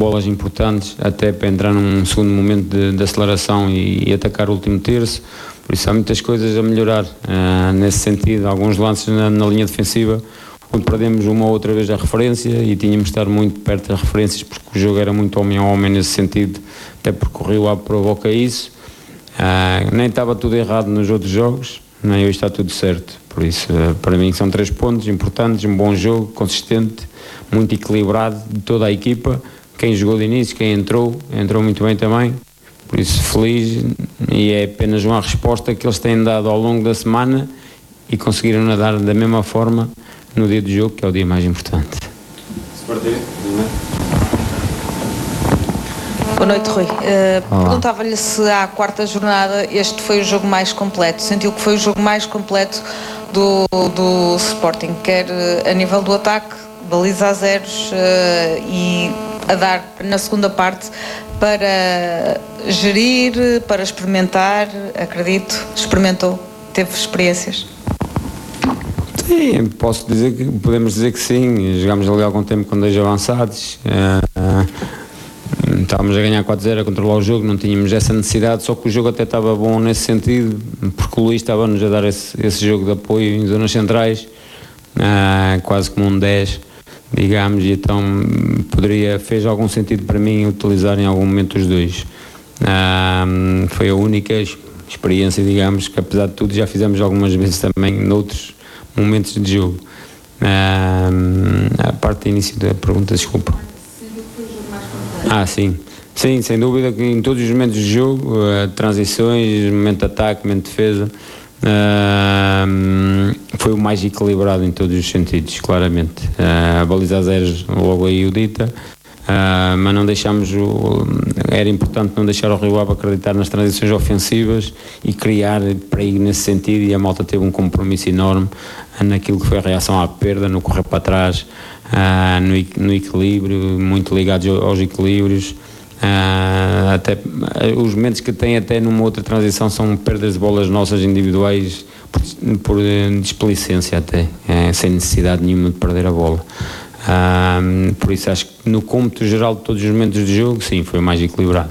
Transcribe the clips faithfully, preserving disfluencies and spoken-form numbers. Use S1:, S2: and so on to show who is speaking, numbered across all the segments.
S1: bolas importantes, até para entrar num segundo momento de, de aceleração e, e atacar o último terço. Por isso há muitas coisas a melhorar uh, nesse sentido. Alguns lances na, na linha defensiva, onde perdemos uma ou outra vez a referência e tínhamos de estar muito perto das referências, porque o jogo era muito homem a homem nesse sentido, até porque o Rio Ave provoca isso. Uh, nem estava tudo errado nos outros jogos, nem hoje está tudo certo. Por isso, uh, para mim são três pontos importantes, um bom jogo, consistente, muito equilibrado de toda a equipa. Quem jogou de início, quem entrou, entrou muito bem também. Por isso, feliz, e é apenas uma resposta que eles têm dado ao longo da semana e conseguiram nadar da mesma forma no dia do jogo, que é o dia mais importante.
S2: Boa noite, Rui. Uh, Perguntava-lhe se à quarta jornada este foi o jogo mais completo. Sentiu que foi o jogo mais completo do, do Sporting, quer a nível do ataque, baliza a zeros uh, e a dar na segunda parte para gerir, para experimentar, acredito, experimentou, teve experiências?
S1: Sim, posso dizer que, podemos dizer que sim, jogámos ali há algum tempo com dois avançados, uh, uh, estávamos a ganhar quatro a zero, a controlar o jogo, não tínhamos essa necessidade, só que o jogo até estava bom nesse sentido, porque o Luís estava-nos a dar esse, esse jogo de apoio em zonas centrais, uh, quase como um dez, digamos, e então poderia, fez algum sentido para mim utilizar em algum momento os dois. Uh, foi a única experiência, digamos, que apesar de tudo já fizemos algumas vezes também noutros momentos de jogo. Uh, a parte do início da pergunta, desculpa. Ah, sim. Sim, sem dúvida que em todos os momentos de jogo, uh, transições, momento de ataque, momento de defesa, uh, foi o mais equilibrado em todos os sentidos, claramente. Uh, a baliza a zeros, logo aí o dita, uh, mas não deixámos, o, era importante não deixar o Rio Ave acreditar nas transições ofensivas e criar perigo nesse sentido, e a malta teve um compromisso enorme naquilo que foi a reação à perda, no correr para trás, uh, no, no equilíbrio, muito ligados aos equilíbrios. Uh, até uh, os momentos que tem até numa outra transição são perdas de bolas nossas individuais por, por uh, displicência até, uh, sem necessidade nenhuma de perder a bola. Uh, por isso acho que no cômputo geral de todos os momentos de jogo, sim, foi mais equilibrado.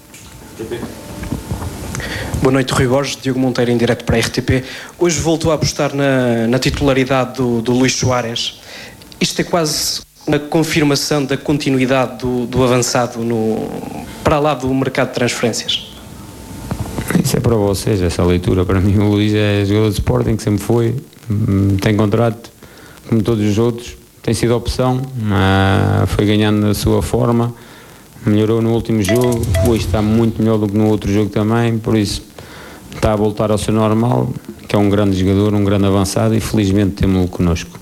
S3: Boa noite, Rui Borges, Diogo Monteiro em direto para a R T P. Hoje voltou a apostar na, na titularidade do, do Luís Soares. Isto é quase uma confirmação da continuidade do, do avançado no, para lá do mercado de transferências.
S1: Isso é para vocês, essa leitura. Para mim o Luís é jogador de Sporting, que sempre foi, tem contrato como todos os outros, tem sido opção, foi ganhando a sua forma, melhorou no último jogo, hoje está muito melhor do que no outro jogo também, por isso está a voltar ao seu normal, que é um grande jogador, um grande avançado, e felizmente temos-lo connosco.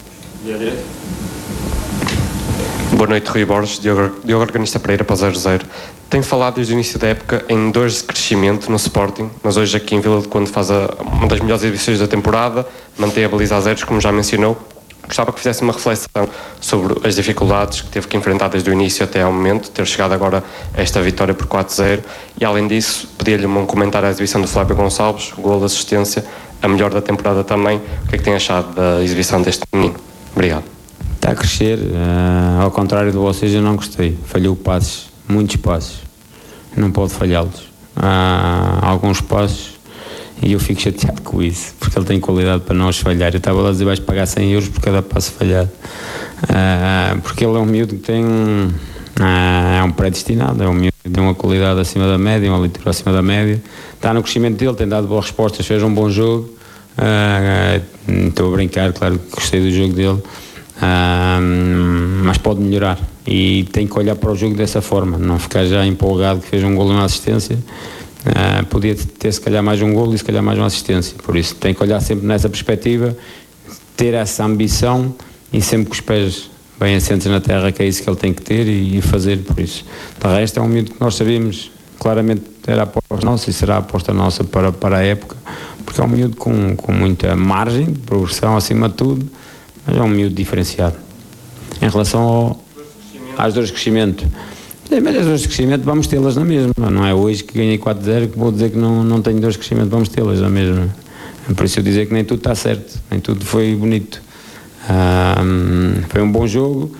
S4: Boa noite, Rui Borges, Diogo, Diogo Organista Pereira para o zero zero. Tem falado desde o início da época em dores de crescimento no Sporting, mas hoje aqui em Vila de Conde faz a, uma das melhores exibições da temporada, mantém a baliza a zeros, como já mencionou. Gostava que fizesse uma reflexão sobre as dificuldades que teve que enfrentar desde o início até ao momento, ter chegado agora a esta vitória por quatro a zero, e além disso, pedir-lhe um comentário à exibição do Flávio Gonçalves, gol de assistência, a melhor da temporada também. O que é que tem achado da exibição deste menino? Obrigado.
S1: Está a crescer, uh, ao contrário de vocês, eu não gostei. Falhou passos, muitos passos, não pode falhá-los. Há uh, alguns passos e eu fico chateado com isso, porque ele tem qualidade para não os falhar. Eu estava lá a dizer, vais pagar cem euros por cada passo falhado, uh, porque ele é um miúdo que tem um, uh, é um predestinado, é um miúdo que tem uma qualidade acima da média, uma leitura acima da média, está no crescimento dele, tem dado boas respostas, fez um bom jogo. Uh, estou a brincar, claro que gostei do jogo dele. Uh, mas pode melhorar e tem que olhar para o jogo dessa forma, não ficar já empolgado que fez um golo e uma assistência. Uh, podia ter se calhar mais um golo e se calhar mais uma assistência, por isso tem que olhar sempre nessa perspectiva, ter essa ambição e sempre com os pés bem assentes na terra, que é isso que ele tem que ter e, e fazer. Por isso, de resto é um miúdo que nós sabíamos claramente era a aposta nossa e será a aposta nossa para, para a época, porque é um miúdo com, com muita margem de progressão acima de tudo, mas é um miúdo diferenciado. Em relação ao, às dores de crescimento, é, mas as dores de crescimento vamos tê-las na mesma, não é hoje que ganhei quatro a zero que vou dizer que não, não tenho dores de crescimento, vamos tê-las na mesma. É por isso eu dizer que nem tudo está certo, nem tudo foi bonito. Ah, foi um bom jogo,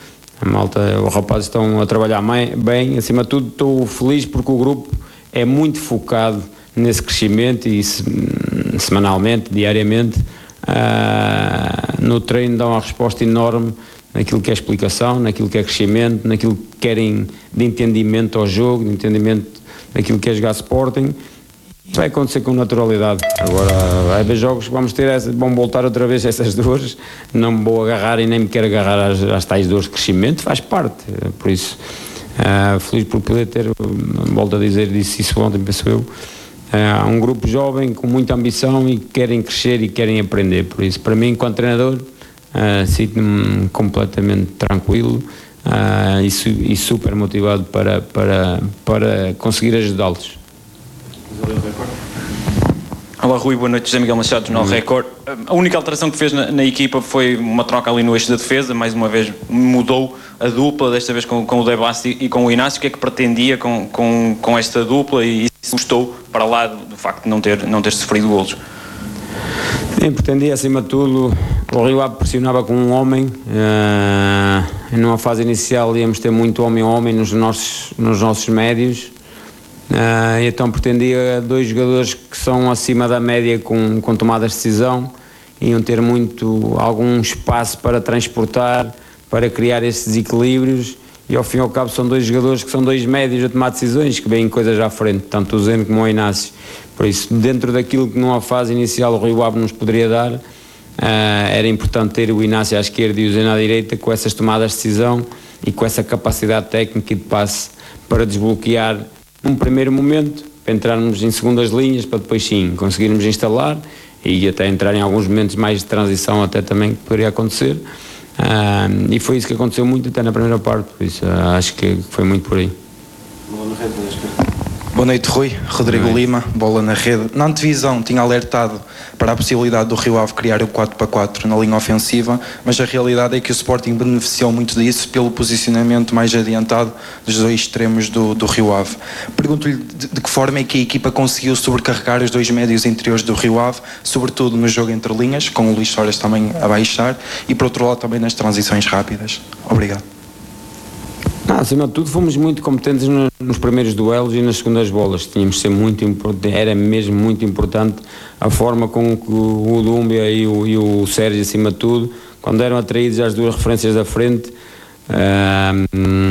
S1: A malta, os rapazes estão a trabalhar bem, acima de tudo estou feliz porque o grupo é muito focado nesse crescimento e se, semanalmente, diariamente, uh, no treino dão uma resposta enorme naquilo que é explicação, naquilo que é crescimento, naquilo que querem de entendimento ao jogo, de entendimento daquilo que é jogar Sporting. Isso vai acontecer com naturalidade. Agora, vai haver jogos que vamos ter, essa, vão voltar outra vez essas dores, não me vou agarrar e nem me quero agarrar às, às tais dores de crescimento, faz parte, por isso, uh, feliz por poder ter, volto a dizer, disse isso ontem, penso eu, uh, um grupo jovem com muita ambição e que querem crescer e querem aprender, por isso, para mim, enquanto treinador, uh, sinto-me completamente tranquilo uh, e, su e super motivado para, para, para conseguir ajudá-los.
S5: Olá Rui, boa noite, José Miguel Machado, Jornal Record. A única alteração que fez na, na equipa foi uma troca ali no eixo da defesa, mais uma vez mudou a dupla, desta vez com, com o De Basti e com o Inácio. O que é que pretendia com, com, com esta dupla e se gostou para lá do, do facto de não ter, não ter sofrido golos?
S1: Sim, pretendia acima de tudo, o Rio Ave pressionava com um homem, uh, numa fase inicial íamos ter muito homem-homem nos nossos, nos nossos médios. Uh, então pretendia dois jogadores que são acima da média com, com tomadas de decisão, iam ter muito, algum espaço para transportar, para criar esses desequilíbrios e ao fim e ao cabo são dois jogadores que são dois médios a tomar decisões, que veem coisas à frente, tanto o Zeno como o Inácio. Por isso, dentro daquilo que numa fase inicial o Rio Ave nos poderia dar, uh, era importante ter o Inácio à esquerda e o Zeno à direita com essas tomadas de decisão e com essa capacidade técnica e de passe para desbloquear num primeiro momento, para entrarmos em segundas linhas, para depois sim conseguirmos instalar e até entrar em alguns momentos mais de transição até também que poderia acontecer, uh, e foi isso que aconteceu muito até na primeira parte, por isso uh, acho que foi muito por aí.
S6: Boa noite Rui, Rodrigo Lima, bola na rede. Na antevisão tinha alertado para a possibilidade do Rio Ave criar o quatro para quatro na linha ofensiva, mas a realidade é que o Sporting beneficiou muito disso pelo posicionamento mais adiantado dos dois extremos do, do Rio Ave. Pergunto-lhe de, de que forma é que a equipa conseguiu sobrecarregar os dois médios interiores do Rio Ave, sobretudo no jogo entre linhas, com o Luís Soares também a baixar, e por outro lado também nas transições rápidas. Obrigado.
S1: Ah, acima de tudo fomos muito competentes no, nos primeiros duelos e nas segundas bolas, tínhamos de ser muito importante, era mesmo muito importante a forma com que o, o Dúmbia e o, e o Sérgio acima de tudo, quando eram atraídos às duas referências da frente, uh,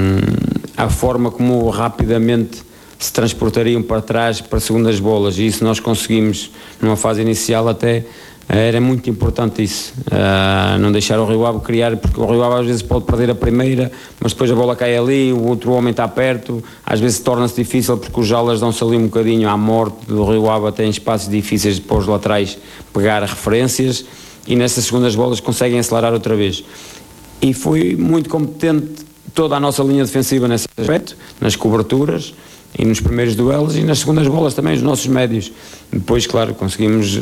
S1: a forma como rapidamente se transportariam para trás para segundas bolas, e isso nós conseguimos numa fase inicial até. Era muito importante isso, uh, não deixar o Rio Ave criar, porque o Rio Ave às vezes pode perder a primeira, mas depois a bola cai ali, o outro homem está perto, às vezes torna-se difícil porque os jalas dão-se ali um bocadinho à morte do Rio Ave, até em espaços difíceis de pôr os laterais pegar referências, e nessas segundas bolas conseguem acelerar outra vez. E foi muito competente toda a nossa linha defensiva nesse aspecto, nas coberturas e nos primeiros duelos, e nas segundas bolas também os nossos médios. Depois, claro, conseguimos,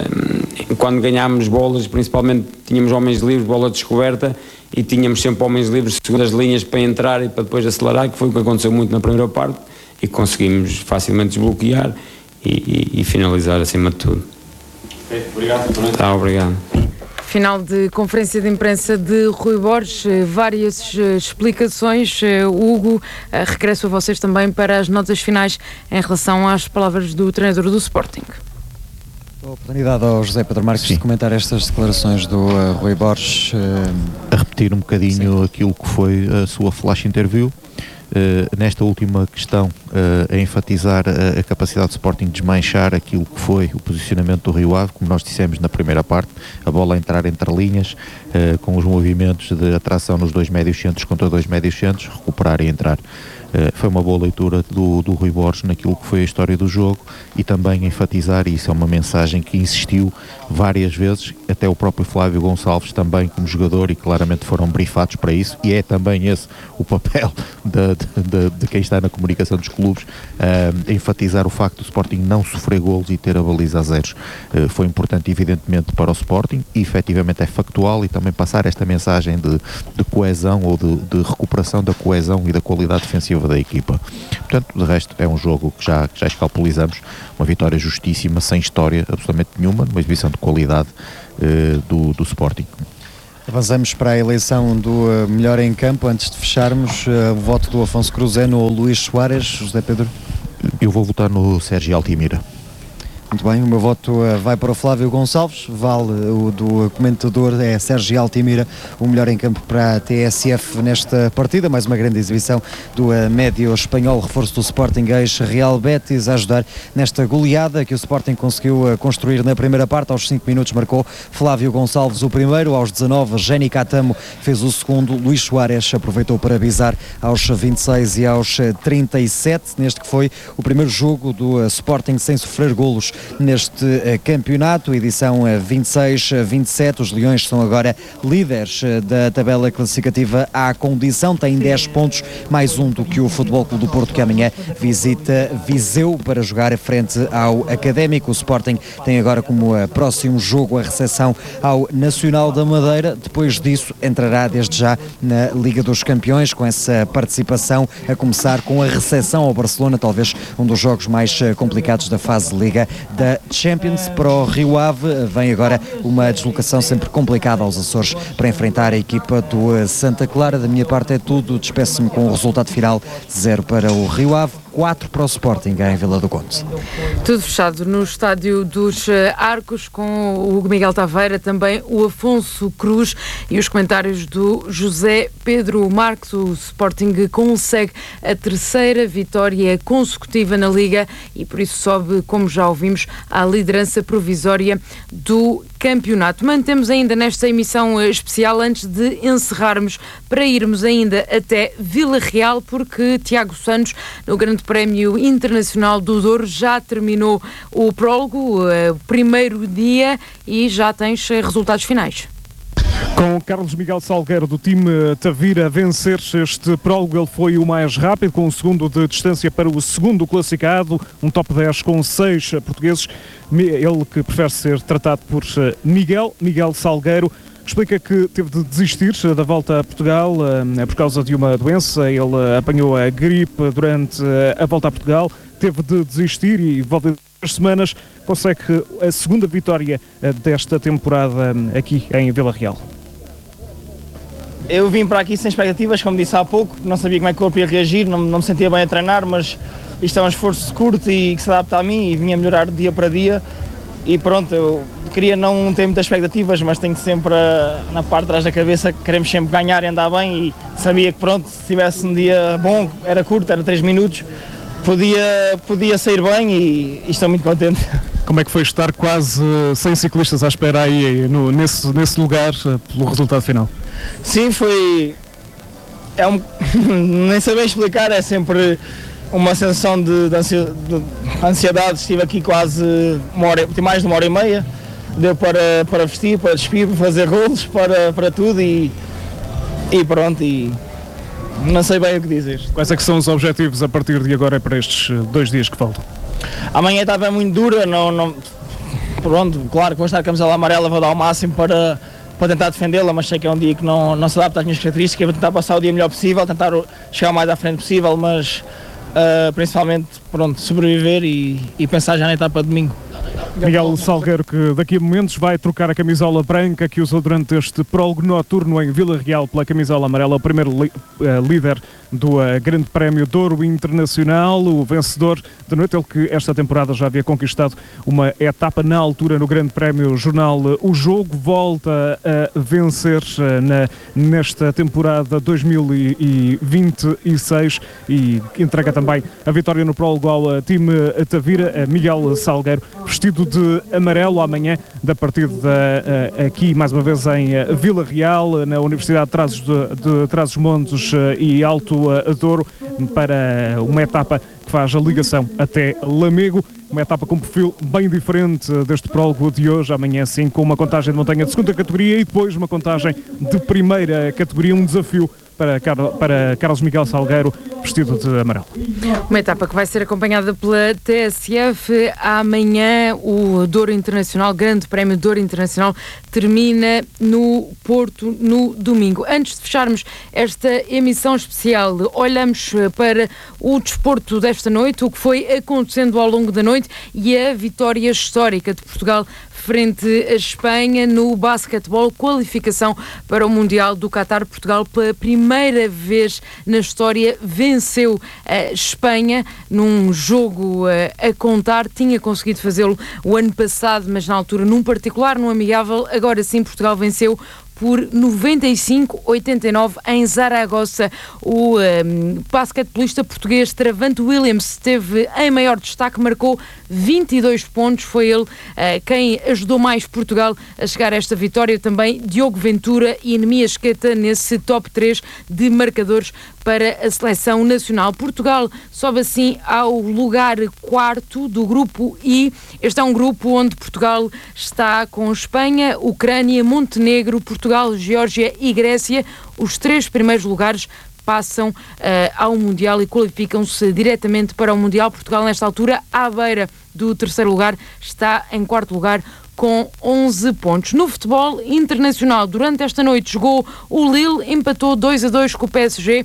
S1: quando ganhámos bolas, principalmente tínhamos homens livres, bola descoberta, e tínhamos sempre homens livres, segundas linhas para entrar e para depois acelerar, que foi o que aconteceu muito na primeira parte, e conseguimos facilmente desbloquear e, e, e finalizar acima de tudo.
S5: Obrigado.
S1: Tá, obrigado.
S7: Final de conferência de imprensa de Rui Borges, várias explicações. Hugo, regresso a vocês também para as notas finais em relação às palavras do treinador do Sporting.
S8: A oportunidade ao José Pedro Marques Sim. de comentar estas declarações do uh, Rui Borges. Uh,
S9: a repetir um bocadinho Sim. aquilo que foi a sua flash interview. Uh, nesta última questão, uh, a enfatizar a, a capacidade do Sporting de desmanchar aquilo que foi o posicionamento do Rio Ave, como nós dissemos na primeira parte, a bola a entrar entre linhas, uh, com os movimentos de atração nos dois médios centros contra dois médios centros, recuperar e entrar. Uh, foi uma boa leitura do, do Rui Borges naquilo que foi a história do jogo, e também enfatizar, e isso é uma mensagem que insistiu várias vezes, até o próprio Flávio Gonçalves também como jogador, e claramente foram brifados para isso, e é também esse o papel de, de, de quem está na comunicação dos clubes, uh, enfatizar o facto do Sporting não sofrer golos e ter a baliza a zeros. Uh, foi importante evidentemente para o Sporting, e efetivamente é factual, e também passar esta mensagem de, de coesão, ou de, de recuperação da coesão e da qualidade defensiva da equipa. Portanto, de resto, é um jogo que já, que já escalpelizamos, uma vitória justíssima, sem história absolutamente nenhuma, uma exibição de qualidade uh, do, do Sporting.
S8: Avançamos para a eleição do melhor em campo. Antes de fecharmos, o voto do Afonso Cruz é no Luís Soares. José Pedro?
S9: Eu vou votar no Sérgio Altimira.
S8: Muito bem, o meu voto uh, vai para o Flávio Gonçalves, vale o do comentador, é Sérgio Altimira, o melhor em campo para a T S F nesta partida, mais uma grande exibição do uh, médio espanhol, reforço do Sporting ex-Real Betis, a ajudar nesta goleada que o Sporting conseguiu uh, construir na primeira parte. Aos cinco minutos marcou Flávio Gonçalves o primeiro, aos dezanove Jenny Catamo fez o segundo, Luís Soares aproveitou para avisar aos vinte e seis e aos trinta e sete, neste que foi o primeiro jogo do uh, Sporting sem sofrer golos neste uh, campeonato, edição uh, vinte e seis a vinte e sete. Os Leões são agora líderes uh, da tabela classificativa à condição, têm dez pontos, mais um do que o Futebol Clube do Porto, que amanhã visita Viseu para jogar frente ao Académico. O Sporting tem agora como uh, próximo jogo a recepção ao Nacional da Madeira. Depois disso entrará desde já na Liga dos Campeões, com essa participação a começar com a recepção ao Barcelona, talvez um dos jogos mais uh, complicados da fase de Liga da Champions. Para o Rio Ave vem agora uma deslocação sempre complicada aos Açores para enfrentar a equipa do Santa Clara. Da minha parte é tudo, despeço-me com o resultado final: zero para o Rio Ave, quatro para o Sporting em Vila do Conde.
S7: Tudo fechado no estádio dos Arcos, com o Hugo Miguel Taveira, também o Afonso Cruz e os comentários do José Pedro Marques. O Sporting consegue a terceira vitória consecutiva na Liga e por isso sobe, como já ouvimos, à liderança provisória do campeonato. Mantemos ainda nesta emissão especial, antes de encerrarmos, para irmos ainda até Vila Real, porque Tiago Santos, no Grande Prémio Internacional do Douro, já terminou o prólogo, o primeiro dia, e já tens resultados finais.
S10: Com Carlos Miguel Salgueiro do time Tavira a vencer este prólogo, ele foi o mais rápido, com um segundo de distância para o segundo classificado, um top dez com seis portugueses. Ele que prefere ser tratado por Miguel, Miguel Salgueiro, explica que teve de desistir da volta a Portugal uh, por causa de uma doença. Ele apanhou a gripe durante a volta a Portugal, teve de desistir e volta duas semanas consegue a segunda vitória uh, desta temporada um, aqui em Vila Real.
S11: Eu vim para aqui sem expectativas, como disse há pouco, não sabia como é que o corpo ia reagir, não, não me sentia bem a treinar, mas isto é um esforço curto e que se adapta a mim e vinha melhorar dia para dia. E pronto, eu queria não ter muitas expectativas, mas tenho sempre a, na parte de trás da cabeça que queremos sempre ganhar e andar bem, e sabia que pronto, se tivesse um dia bom, era curto, era três minutos, podia, podia sair bem e, e estou muito contente.
S10: Como é que foi estar quase cem ciclistas à espera aí no, nesse, nesse lugar pelo resultado final?
S11: Sim, foi... É um, nem sei bem explicar, é sempre uma sensação de, de, ansiedade, de ansiedade. Estive aqui quase uma hora, mais de uma hora e meia, deu para, para vestir, para despir, para fazer golos, para, para tudo e, e pronto, e não sei bem o que dizer.
S10: Quais é que são os objetivos a partir de agora para estes dois dias que faltam?
S11: Amanhã a etapa é muito dura, não, não, pronto, claro que vou estar a camisola amarela, vou dar o máximo para, para tentar defendê-la, mas sei que é um dia que não, não se adapta às minhas características, vou tentar passar o dia melhor possível, tentar chegar o mais à frente possível, mas Uh, principalmente, pronto, sobreviver e, e pensar já na etapa de domingo.
S10: Miguel Salgueiro, que daqui a momentos vai trocar a camisola branca que usou durante este prólogo noturno em Vila Real pela camisola amarela, o primeiro li, uh, líder do uh, Grande Prémio Douro Internacional, o vencedor da noite, ele que esta temporada já havia conquistado uma etapa na altura no Grande Prémio Jornal uh, O Jogo, volta a vencer uh, na, nesta temporada dois mil e vinte e seis e entrega também a vitória no prólogo ao uh, time uh, Tavira, uh, Miguel Salgueiro, vestido de amarelo amanhã da partida uh, aqui mais uma vez em uh, Vila Real, uh, na Universidade de Trás de, de Trás-os-Montes uh, e Alto uh, Douro, para uma etapa que faz a ligação até Lamego, uma etapa com um perfil bem diferente deste prólogo de hoje. Amanhã sim, com uma contagem de montanha de segunda categoria e depois uma contagem de primeira categoria, um desafio para, Car- para Carlos Miguel Salgueiro, vestido de amarelo.
S7: Uma etapa que vai ser acompanhada pela T S F. Amanhã o Douro Internacional, Grande Prémio Douro Internacional, termina no Porto no domingo. Antes de fecharmos esta emissão especial, olhamos para o desporto desta noite, o que foi acontecendo ao longo da noite e a vitória histórica de Portugal frente à Espanha no basquetebol, qualificação para o Mundial do Qatar. Portugal, pela primeira vez na história, venceu a Espanha num jogo a contar. Tinha conseguido fazê-lo o ano passado, mas na altura num particular, num amigável. Agora sim, Portugal venceu por noventa e cinco a oitenta e nove em Zaragoza. O um, basquetebolista português Travante Williams esteve em maior destaque, marcou vinte e dois pontos, foi ele uh, quem ajudou mais Portugal a chegar a esta vitória. Também Diogo Ventura e Nemias Queta nesse top três de marcadores para a seleção nacional. Portugal sobe assim ao lugar quarto do grupo I. Este é um grupo onde Portugal está com Espanha, Ucrânia, Montenegro, Portugal, Geórgia e Grécia. Os três primeiros lugares passam uh, ao Mundial e qualificam-se diretamente para o Mundial. Portugal, nesta altura, à beira do terceiro lugar, está em quarto lugar com onze pontos. No futebol internacional, durante esta noite, jogou o Lille, empatou dois a dois com o P S G.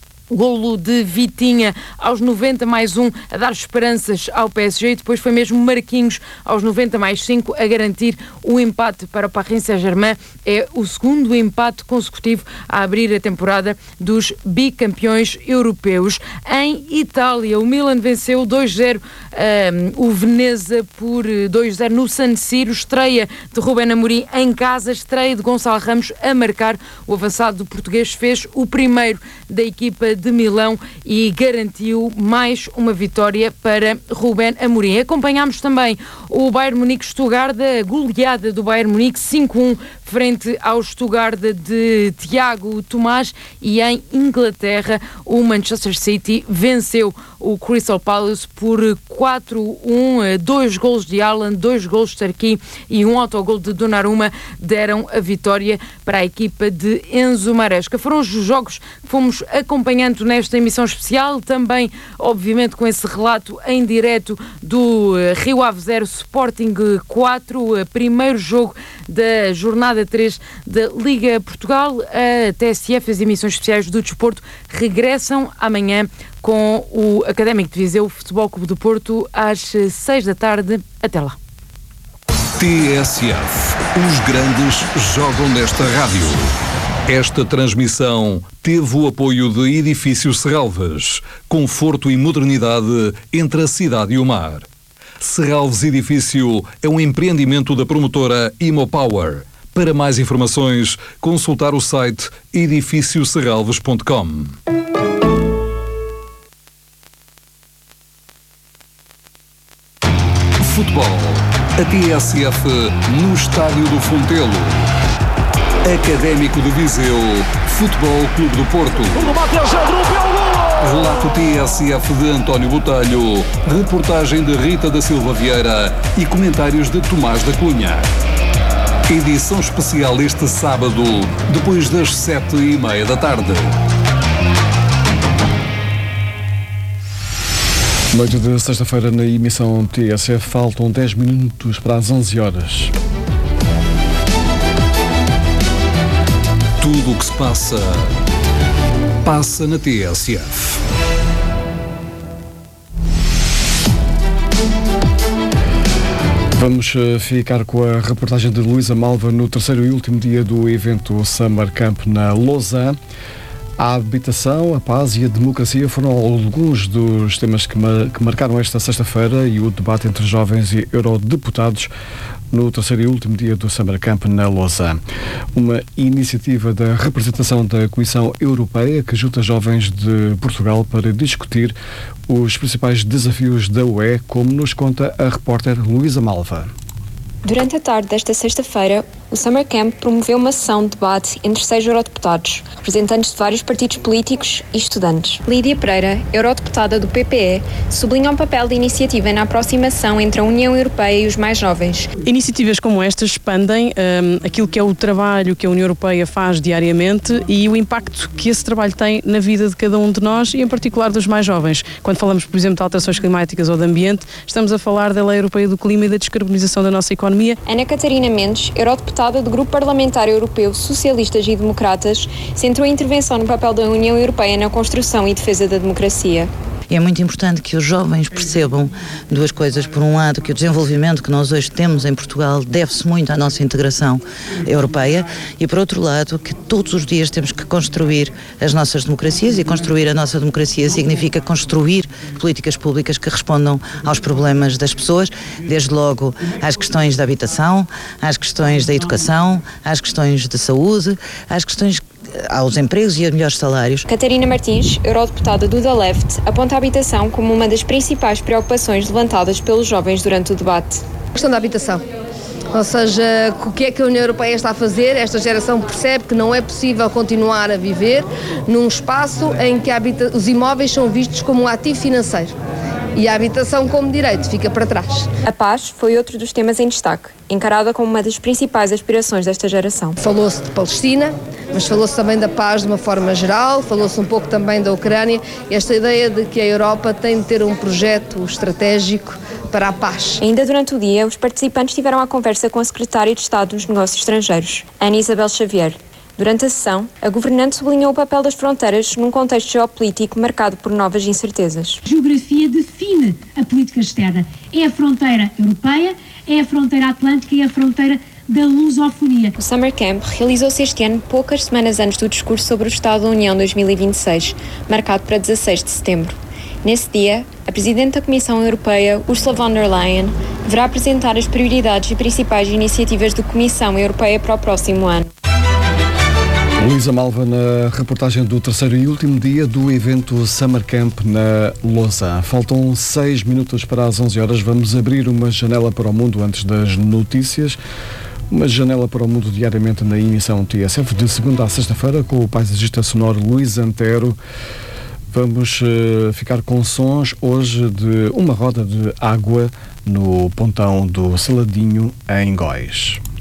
S7: Golo de Vitinha aos noventa mais um a dar esperanças ao P S G e depois foi mesmo Marquinhos aos noventa mais cinco a garantir o empate para o Paris Saint-Germain. É o segundo empate consecutivo a abrir a temporada dos bicampeões europeus. Em Itália, o Milan venceu dois a zero um, o Veneza por dois a zero no San Siro. Estreia de Rubén Amorim em casa, estreia de Gonçalo Ramos a marcar. O avançado português fez o primeiro da equipa de Milão e garantiu mais uma vitória para Rubén Amorim. Acompanhámos também o Bayern Munique-Stuttgart, a goleada do Bayern Munique cinco a um frente ao Stuttgart de Tiago Tomás, e em Inglaterra o Manchester City venceu o Crystal Palace por quatro a um, dois golos de Haaland, dois golos de Tarquí e um autogol de Donnarumma deram a vitória para a equipa de Enzo Maresca. Foram os jogos que fomos acompanhando nesta emissão especial, também obviamente com esse relato em direto do Rio Ave zero Sporting quatro, primeiro jogo da jornada três da Liga Portugal. A T S F, as emissões especiais do desporto, regressam amanhã com o Académico de Viseu Futebol Clube do Porto às seis da tarde. Até lá.
S12: T S F. Os grandes jogam nesta rádio. Esta transmissão teve o apoio de Edifício Serralves. Conforto e modernidade entre a cidade e o mar. Serralves Edifício é um empreendimento da promotora Imopower. Para mais informações, consultar o site edifício serralves ponto com. Futebol. A T S F no Estádio do Fontelo. Académico de Viseu. Futebol Clube do Porto. Relato T S F de António Botelho. Reportagem de Rita da Silva Vieira e comentários de Tomás da Cunha. Edição especial este sábado, depois das sete e meia da tarde.
S10: Noite de sexta-feira na emissão T S F, faltam dez minutos para as onze horas.
S12: Tudo o que se passa, passa na T S F.
S10: Vamos ficar com a reportagem de Luísa Malva no terceiro e último dia do evento Summer Camp na Lausanne. A habitação, a paz e a democracia foram alguns dos temas que, mar- que marcaram esta sexta-feira e o debate entre jovens e eurodeputados no terceiro e último dia do Summer Camp na Lausanne. Uma iniciativa da representação da Comissão Europeia que junta jovens de Portugal para discutir os principais desafios da U E, como nos conta a repórter Luísa Malva.
S13: Durante a tarde desta sexta-feira, o Summer Camp promoveu uma sessão de debate entre seis eurodeputados, representantes de vários partidos políticos e estudantes. Lídia Pereira, eurodeputada do P P E, sublinha o papel da iniciativa na aproximação entre a União Europeia e os mais jovens.
S14: Iniciativas como estas expandem um, aquilo que é o trabalho que a União Europeia faz diariamente e o impacto que esse trabalho tem na vida de cada um de nós e em particular dos mais jovens. Quando falamos, por exemplo, de alterações climáticas ou de ambiente, estamos a falar da Lei Europeia do Clima e da descarbonização da nossa economia.
S13: Ana Catarina Mendes, eurodeputada do Grupo Parlamentar Europeu Socialistas e Democratas, centrou a intervenção no papel da União Europeia na construção e defesa da democracia.
S15: É muito importante que os jovens percebam duas coisas. Por um lado, que o desenvolvimento que nós hoje temos em Portugal deve-se muito à nossa integração europeia e, por outro lado, que todos os dias temos que construir as nossas democracias e construir a nossa democracia significa construir políticas públicas que respondam aos problemas das pessoas, desde logo às questões da habitação, às questões da educação, às questões de saúde, às questões aos empregos e a melhores salários.
S13: Catarina Martins, eurodeputada do The Left, aponta a habitação como uma das principais preocupações levantadas pelos jovens durante o debate.
S16: A questão da habitação. Ou seja, o que é que a União Europeia está a fazer? Esta geração percebe que não é possível continuar a viver num espaço em que habita- os imóveis são vistos como um ativo financeiro. E a habitação como direito fica para trás.
S13: A paz foi outro dos temas em destaque, encarada como uma das principais aspirações desta geração.
S16: Falou-se de Palestina, mas falou-se também da paz de uma forma geral, falou-se um pouco também da Ucrânia, e esta ideia de que a Europa tem de ter um projeto estratégico para a paz.
S13: Ainda durante o dia, os participantes tiveram a conversa com a Secretária de Estado dos Negócios Estrangeiros, Ana Isabel Xavier. Durante a sessão, a governante sublinhou o papel das fronteiras num contexto geopolítico marcado por novas incertezas.
S17: A geografia define a política externa. É a fronteira europeia, é a fronteira atlântica e é a fronteira da lusofonia.
S13: O Summer Camp realizou-se este ano poucas semanas antes do discurso sobre o Estado da União dois mil e vinte e seis, marcado para dezasseis de setembro. Nesse dia, a Presidente da Comissão Europeia, Ursula von der Leyen, deverá apresentar as prioridades e principais iniciativas da Comissão Europeia para o próximo ano.
S18: Luísa Malva na reportagem do terceiro e último dia do evento Summer Camp na Lousa. Faltam seis minutos para as onze horas. Vamos abrir uma janela para o mundo antes das notícias. Uma janela para o mundo diariamente na emissão T S F de segunda a sexta-feira com o paisagista sonoro Luís Antero. Vamos uh, ficar com sons hoje de uma roda de água no pontão do Saladinho em Góis.